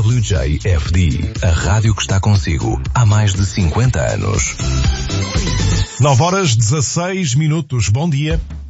WJFD, a rádio que está consigo há mais de 50 anos. 9h16. Bom dia.